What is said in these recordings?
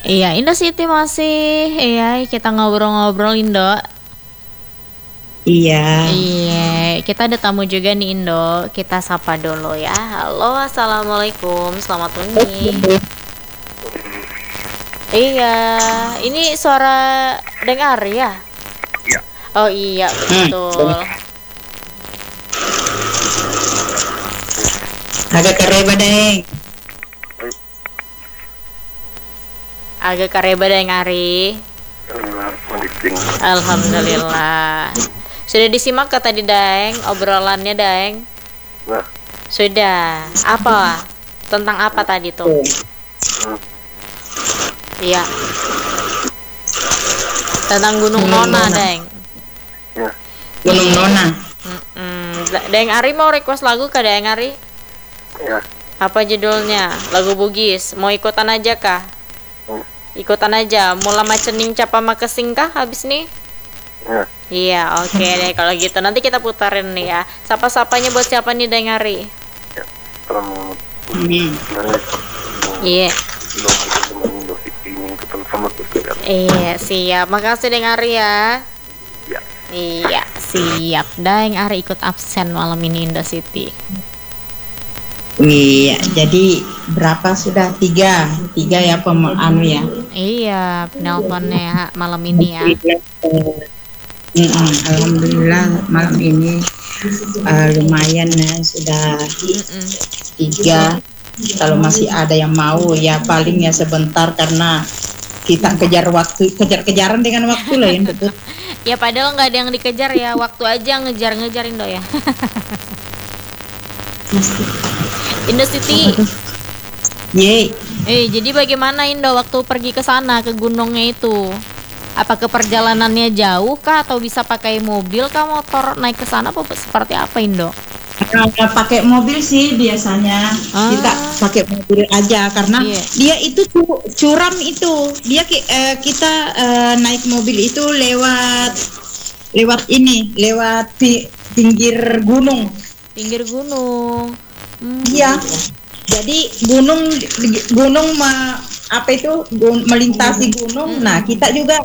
Iya, Indo City masih. Iya, kita ngobrol-ngobrol Indo. Iya. Iya, kita ada tamu juga nih Indo. Kita sapa dulu ya. Halo, assalamualaikum. Selamat pagi. Iya, ini suara dengar ya? Iya. Oh iya, betul. Agak kareba deng. Agak kareba deng Ari. Kondisi. Alhamdulillah. Sudah disimak ke tadi Daeng obrolannya Daeng? Nah, Sudah. Apa? Tentang apa tadi tuh? Iya. Tentang Gunung Nona, Daeng. ya. Gunung Nona. Daeng Ari mau request lagu ke Daeng Ari? Ya. Apa judulnya? Lagu Bugis. Mau ikutan aja kah? Hmm. Ikutan aja. Mula macening capa makesing kah habis nih? Ya. Iya, oke deh kalau gitu. Nanti kita putarin nih ya. Sapa-sapanya buat siapa nih Daeng Ari? Ya. Kalau Hmm. Iya. Indo City ini ketemu sama keluarga. Iya, siap. Makasih Daeng Ari ya. Ya. Iya, siap. Daeng Ari ikut absen malam ini Indo City. Iya, jadi berapa sudah? Tiga ya anu ya. Iya, penelponnya malam ini ya. Alhamdulillah malam ini lumayan ya sudah tiga. Kalau masih ada yang mau ya paling ya sebentar karena kita kejar-kejaran dengan waktu lah yang betul. Ya padahal nggak ada yang dikejar ya, waktu aja ngejar-ngejar Indo ya. Indo City. Yeay. Jadi bagaimana Indo waktu pergi ke sana ke gunungnya itu? Apakah perjalanannya jauh kah atau bisa pakai mobil kah, motor naik ke sana apa seperti apa Indo? Pakai mobil sih biasanya. Kita pakai mobil aja karena dia itu curam itu. Dia kita naik mobil itu lewat pinggir gunung. Pinggir gunung. Iya. Jadi melintasi gunung. Nah, kita juga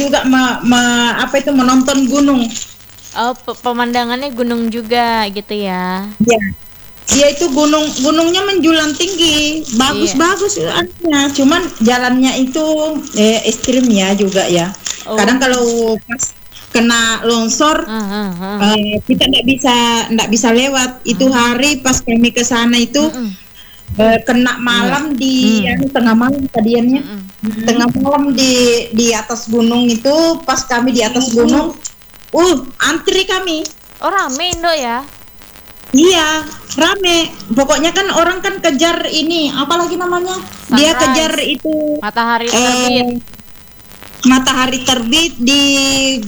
menonton gunung. Oh, pemandangannya gunung juga gitu ya. Iya. Dia itu gunungnya menjulang tinggi, bagus anunya. Cuman jalannya itu ekstrim ya juga ya. Kadang kalau pas kena longsor kita nggak bisa lewat. Itu hari pas kami ke sana itu kena malam di tengah malam tadiannya. Tengah malam di atas gunung itu, pas kami di atas gunung antri kami. Oh, rame Indo ya? Iya, rame. Pokoknya kan orang kan kejar ini, apalagi namanya? Sunrise. Dia kejar itu matahari terbit. Matahari terbit di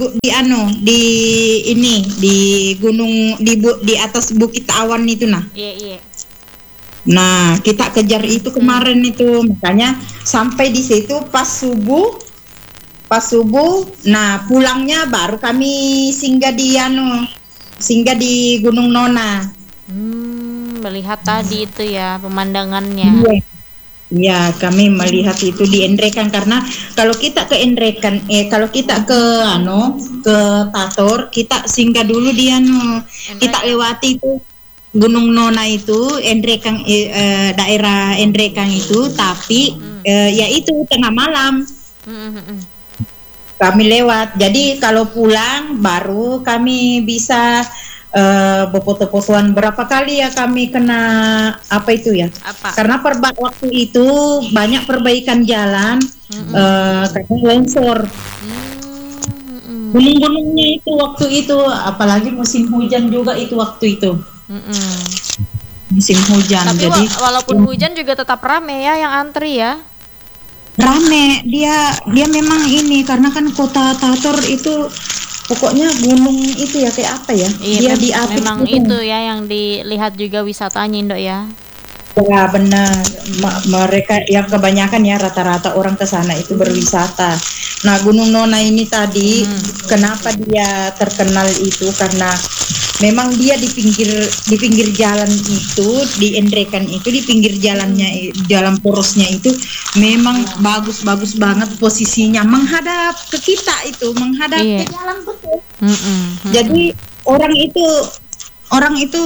gunung di atas Bukit Awan itu nah. Iya. Nah, kita kejar itu kemarin itu, makanya sampai di situ pas subuh. Nah, pulangnya baru kami singgah di Gunung Nona. Melihat tadi itu ya pemandangannya. Iya, kami melihat itu di Endrekan karena kalau kita ke Endrekan, kalau kita ke Tator, kita singgah dulu di kita lewati itu Gunung Nona itu Endrekan, daerah Endrekan itu, tapi ya itu tengah malam. Kami lewat, jadi kalau pulang baru kami bisa foto-fotoan. Berapa kali ya kami kena apa itu ya? Apa? Karena waktu itu banyak perbaikan jalan karena longsor. Gunung-gunungnya itu waktu itu, apalagi musim hujan juga itu waktu itu. Musim hujan. Tapi jadi walaupun hujan juga tetap rame ya yang antri ya. Rame, dia memang ini karena kan kota Tator itu pokoknya gunung itu ya kayak apa ya? Iya, dia diapit memang gitu. itu ya yang dilihat juga wisatanya Indo ya. Ya benar, mereka yang kebanyakan ya rata-rata orang ke sana itu berwisata. Nah, Gunung Nona ini tadi kenapa dia terkenal itu karena memang dia di pinggir jalan itu, di Endrekan itu, di pinggir jalannya, jalan porosnya itu memang bagus banget posisinya, menghadap ke kita itu, menghadap Iya. ke jalan betul. Mm-mm. Jadi orang itu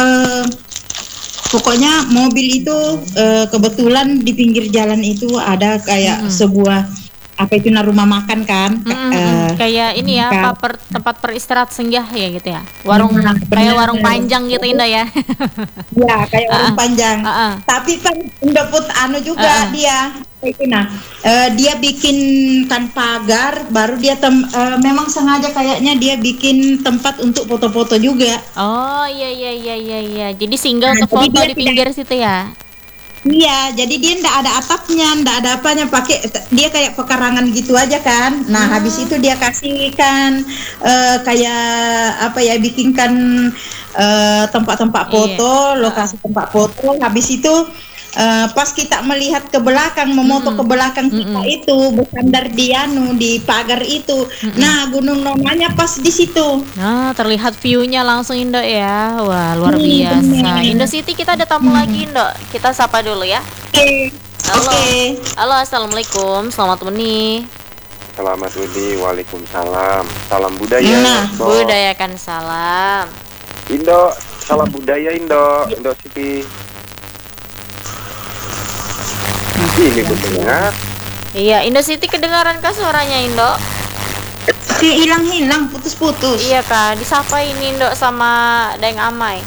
pokoknya mobil itu kebetulan di pinggir jalan itu ada kayak sebuah apa itu rumah makan kan. Kayak ini ya, kan. tempat peristirahat senggah ya gitu ya. Warung Benar, kayak benar. warung panjang gitu Indah ya. Ya kayak orang panjang. Ah. Tapi kan dapet juga dia. Dia bikinkan pagar, baru dia memang sengaja kayaknya dia bikin tempat untuk foto-foto juga. Oh iya. Jadi single Nah, untuk jadi foto dia di pinggir situ ya. Iya, jadi dia ndak ada atapnya, ndak ada apanya, pakai dia kayak pekarangan gitu aja kan. Nah, habis itu dia kasihkan kayak apa ya, bikinkan tempat-tempat foto, lokasi tempat foto. Habis itu pas kita melihat ke belakang, memoto ke belakang kita itu bersandar di pagar itu. Nah, Gunung Nomanya pas di situ. Nah, terlihat view-nya langsung Indo ya. Wah, luar biasa. bener. Indo City kita ada tamu lagi Indo. Kita sapa dulu ya. Oke. Halo. Oke. Halo, assalamualaikum. Selamat menih. Selamat Udi, waalaikumsalam. Salam budaya. Nah, Indo. Budayakan salam. Indo, salam budaya Indo City. Ini mendengar. Iya, Indo City kedengaran kah suaranya Indo? Hilang-hilang, putus-putus. Iya kak, disapa ini Indo sama Daeng Amai.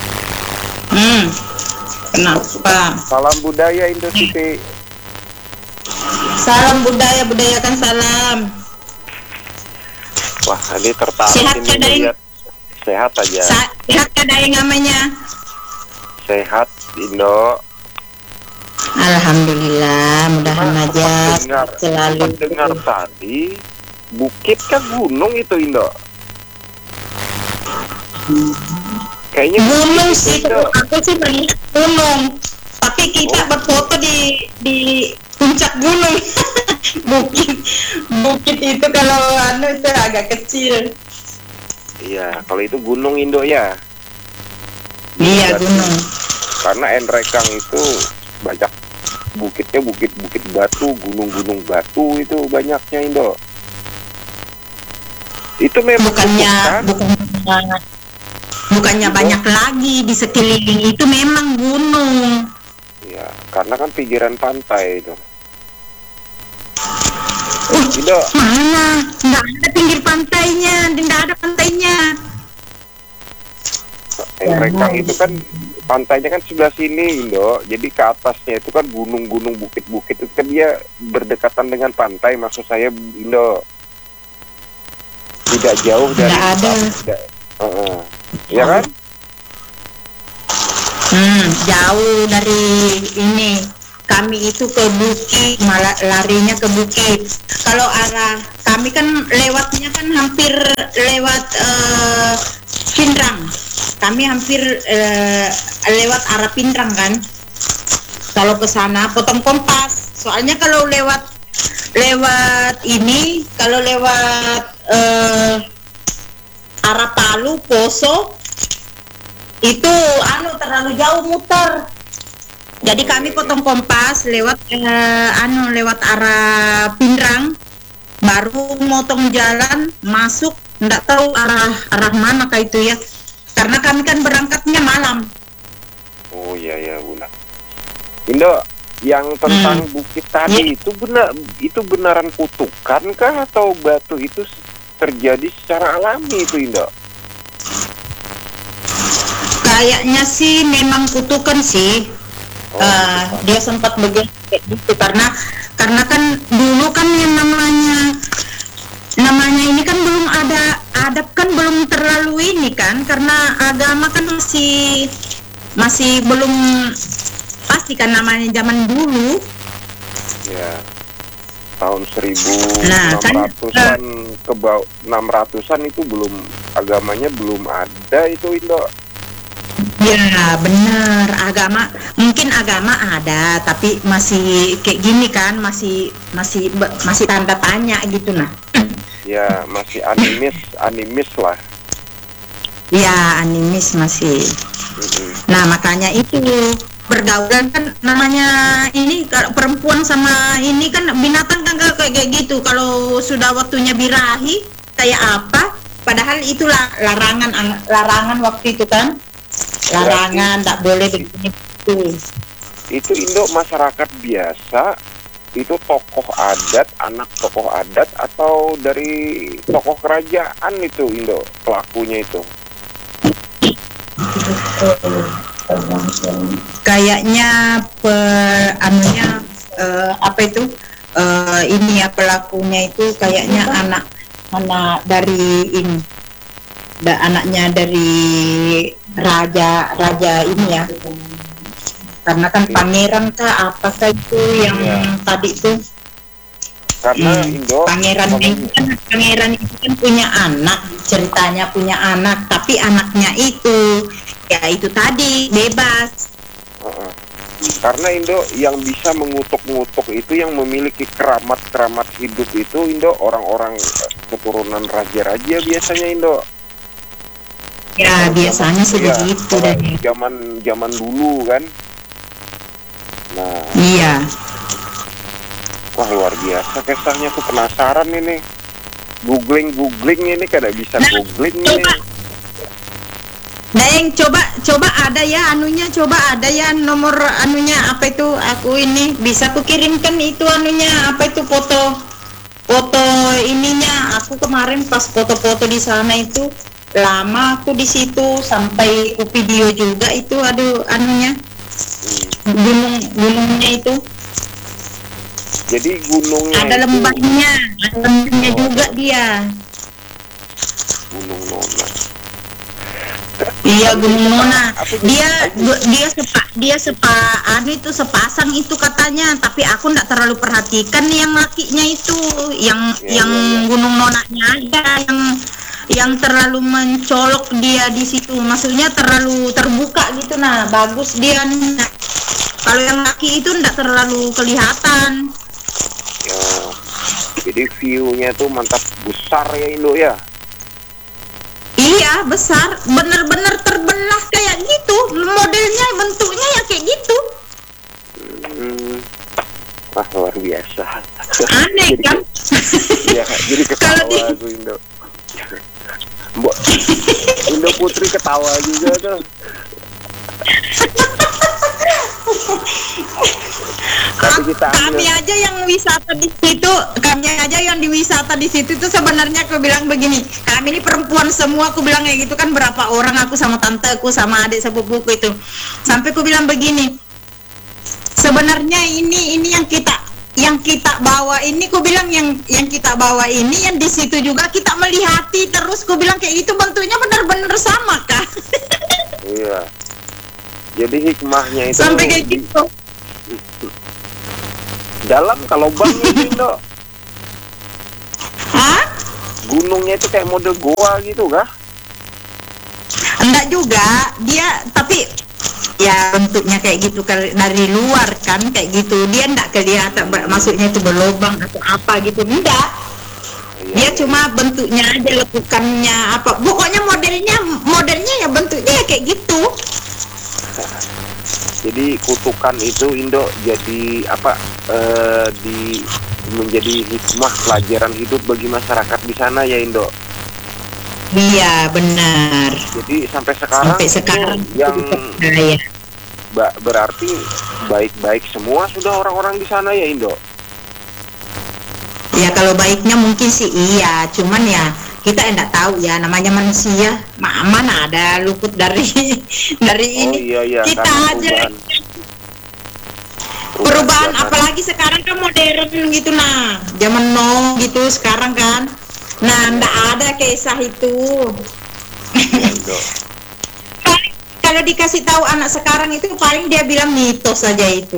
Kenapa? Salam budaya Indo City. Salam budaya, budayakan salam. Wah, ini tertarik Sehat ini kan, Daeng? melihat. Sehat aja. Sehat ada yang namanya. Sehat Indo. Alhamdulillah, mudahan aja selalu. Dengar tadi bukit kan gunung itu Indo. Kayaknya Gunung bukit sih, itu, Indo. aku sih melihat gunung. Tapi kita berfoto di puncak gunung. bukit itu kalau itu agak kecil. Iya, kalau itu gunung Indo ya. Iya, gunung. Karena Endrekang itu banyak bukitnya, bukit-bukit batu, gunung-gunung batu itu banyaknya Indo. Itu memang bukannya banyak lagi di sekeliling itu, memang gunung. Iya, karena kan pinggiran pantai itu. Indo, Mana? Nggak ada pinggir pantainya, nggak ada pantainya. Endrekang itu kan pantainya kan sebelah sini Indo. Jadi ke atasnya itu kan gunung-gunung, bukit-bukit itu kan dia berdekatan dengan pantai, maksud saya Indo. Tidak jauh dari Nggak ada. Iya kan? Jauh dari ini. Kami itu ke bukit, malah larinya ke bukit. Kalau arah kami kan lewatnya kan hampir lewat Pindrang. Kami hampir lewat arah Pindrang kan. Kalau ke sana potong kompas. Soalnya kalau lewat ini, kalau lewat arah Palu, Poso itu terlalu jauh muter. Jadi kami potong kompas lewat lewat arah Pindrang, baru motong jalan masuk, nggak tahu arah mana kayak itu ya. Karena kami kan berangkatnya malam. Oh iya benar. Indo, yang tentang bukit tadi itu benaran kutukan kah atau batu itu terjadi secara alami itu Indo? Kayaknya sih memang kutukan sih. Dia sempat begitu karena kan dulu kan yang namanya ini kan belum ada adab, kan belum terlalu ini kan, karena agama kan masih belum pasti kan namanya zaman dulu. Ya, tahun 1600-an ke 600-an itu belum, agamanya belum ada itu Indo. Ya benar, mungkin agama ada, tapi masih kayak gini kan, masih tanda tanya gitu nah. Ya masih animis lah. Ya, animis masih. Nah, makanya itu pergaulan kan namanya ini kalau perempuan sama ini kan binatang kan kayak gitu. Kalau sudah waktunya birahi kayak apa? Padahal itulah larangan waktu itu kan. Larangan, tak boleh begini itu. Itu Indo masyarakat biasa, itu tokoh adat, anak tokoh adat atau dari tokoh kerajaan itu Indo pelakunya itu? Kayaknya apa itu ini ya pelakunya itu kayaknya anak dari ini, anaknya dari raja ini ya, karena kan pangeran kah apakah itu yang tadi itu. Karena Indo pangeran itu kan punya anak, ceritanya punya anak, tapi anaknya itu ya itu tadi bebas. Karena Indo yang bisa mengutuk-ngutuk itu yang memiliki keramat hidup itu Indo orang-orang keturunan raja-raja biasanya Indo. Ya biasanya sih begitu deh. Zaman dulu kan. Nah. Iya. Wah luar biasa kisahnya, aku penasaran ini. Googling ini kada bisa googling ini. Daeng coba ada ya anunya, coba ada ya nomor anunya apa itu, aku ini bisa aku kirimkan itu anunya apa itu foto ininya. Aku kemarin pas foto-foto di sana itu lama aku di situ sampai aku video juga itu anunya gunungnya itu. Jadi gunungnya ada lembahnya juga dia. Gunung Nona. Iya Gunung Nona. Dia sepasang itu katanya, tapi aku nggak terlalu perhatikan yang lakinya itu, yang Gunung Nonanya aja yang terlalu mencolok dia di situ. Maksudnya terlalu terbuka gitu. Nah, bagus dia nih. Kalau yang laki itu nggak terlalu kelihatan. Ya, jadi view-nya tuh mantap besar ya Indo ya. Iya besar, bener-bener terbelah kayak gitu, modelnya bentuknya ya kayak gitu. Wah luar biasa. Aneh kan? Iya, jadi ketawa aku Indo. Mbok Indo Putri ketawa juga tuh. Kami aja yang wisata di situ tuh sebenarnya aku bilang begini, kami ini perempuan semua, aku bilang kayak gitu kan, berapa orang aku sama tante aku sama adik sepupuku itu, sampai aku bilang begini, sebenarnya ini yang kita bawa ini, aku bilang yang kita bawa ini yang di situ juga kita melihati terus, aku bilang kayak gitu bentuknya benar-benar sama kah? Iya. Jadi hikmahnya itu sampai kayak gitu. Dalam kalau bang ini Indo. Hah? Gunungnya itu kayak model goa gitu kah? Enggak juga, dia tapi ya bentuknya kayak gitu dari luar kan kayak gitu, dia enggak kelihatan maksudnya itu berlubang atau apa gitu, enggak. Dia cuma bentuknya aja, lekukannya apa, pokoknya modelnya ya bentuknya ya kayak gitu. Jadi kutukan itu Indo jadi apa menjadi hikmah pelajaran hidup bagi masyarakat di sana ya Indo. Iya benar. Jadi sampai sekarang yang berarti baik-baik semua sudah orang-orang di sana ya Indo. Ya kalau baiknya mungkin sih iya, cuman ya kita enggak tahu ya, namanya manusia, mana ada luput dari ini. Iya, kita aja perubahan apalagi sekarang kan modern gitu, nah zaman now gitu sekarang kan, nah enggak ada kisah itu. Kalau dikasih tahu anak sekarang itu paling dia bilang mitos saja itu.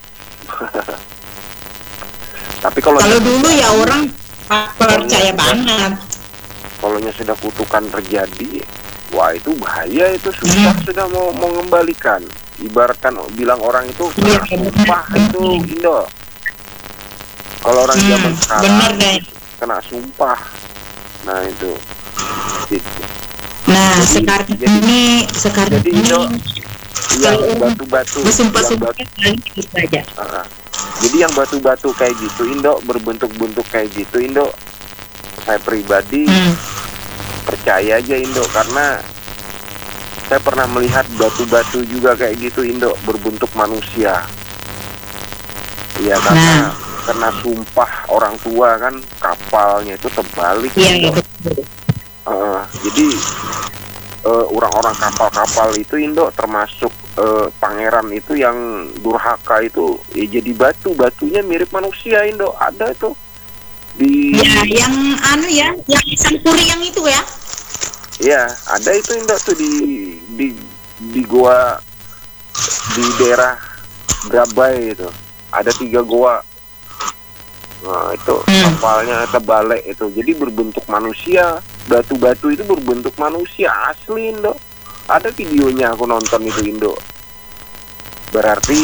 Tapi kalau dulu ya orang percaya banget. Kalau sudah kutukan terjadi, wah itu bahaya, itu susah sudah mau mengembalikan. Ibaratkan bilang orang itu sumpah itu Indo. Kalau orang zaman sekarang kena sumpah, nah itu. Nah sekarang jadi ini Indo yang batu-batu bersumpah-sumpah gitu aja. Jadi yang batu-batu kayak gitu Indo, berbentuk-bentuk kayak gitu Indo, saya pribadi percaya aja Indo, karena saya pernah melihat batu-batu juga kayak gitu Indo, berbentuk manusia. Iya, karena sumpah orang tua kan kapalnya itu terbalik Indo. Jadi orang-orang kapal-kapal itu Indo, termasuk pangeran itu yang durhaka itu ya jadi batunya mirip manusia Indo, ada itu di yang yang sangkuri yang itu ya. Iya, ada itu Indo tuh di goa di daerah Brabai itu ada 3 goa. Nah itu kapalnya terbalik itu, jadi berbentuk manusia, batu-batu itu berbentuk manusia asli Indo, ada videonya aku nonton itu Indo. Berarti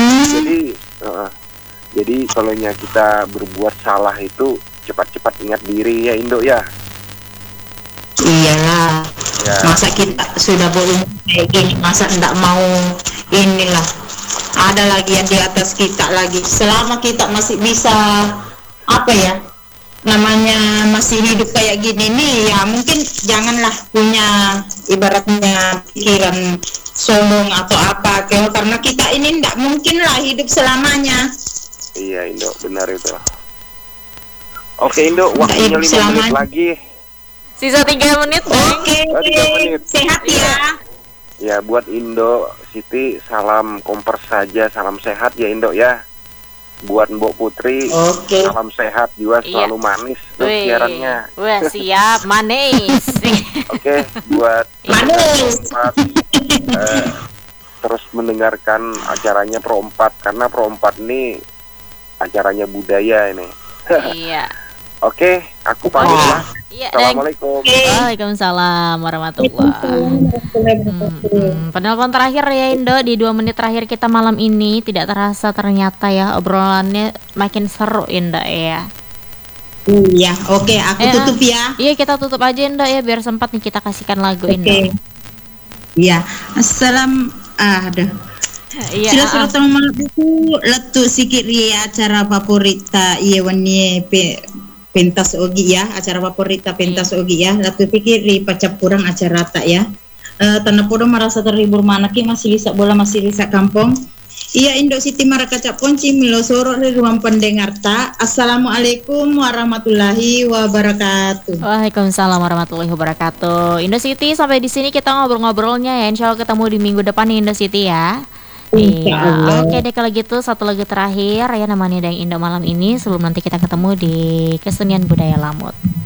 jadi kalau kita berbuat salah itu cepat-cepat ingat diri ya Indo ya. Iyalah ya. Masa kita sudah berumur kayak gini, masa enggak mau inilah, ada lagi yang di atas kita lagi. Selama kita masih bisa namanya masih hidup kayak gini nih ya, mungkin janganlah punya ibaratnya pikiran sombong atau apa, karena kita ini enggak mungkin lah hidup selamanya. Iya Indo, benar itu. Oke Indo, waktunya 5 menit lagi. Sisa 3 menit. Oke. 3 menit. Sehat ya. Ya, buat Indo Siti, salam kompers saja, salam sehat ya Indo ya. Buat Mbok Putri, salam sehat juga, selalu manis tuh siarannya. Wah, siap, manis. Oke, buat manis. Terus mendengarkan acaranya Pro 4, karena Pro 4 ini acaranya budaya ini. Iya. Oke, aku pamit lah. Iya, Assalamualaikum. Waalaikumsalam warahmatullahi wabarakatuh. Penelpon terakhir ya Indo, di 2 menit terakhir kita malam ini. Tidak terasa ternyata ya obrolannya makin seru Indo ya. Iya, oke, aku tutup ya. Iya, kita tutup aja Indo ya, biar sempat nih kita kasihkan lagu Indo. Iya, Iya. Sila surat malam itu letu sikit ya acara favorita wani pentas ogi ya, acara favorita pentas ogi ya. Letu pikir pacap kurang acara tak ya. Tanah podo merasa terhibur manaki masih bisa bola masih bisa kampung. Iya Indo Siti Marakacak Ponci Milo Soro di ruang pendengar tak. Assalamualaikum warahmatullahi wabarakatuh. Waalaikumsalam warahmatullahi wabarakatuh. Indo Siti, sampai di sini kita ngobrol-ngobrolnya ya. Insya Allah ketemu di minggu depan nih Indo Siti ya. Iya, oke deh kalau gitu, satu lagu terakhir ya namanya Dayang Indo malam ini sebelum nanti kita ketemu di Kesenian Budaya Lamut.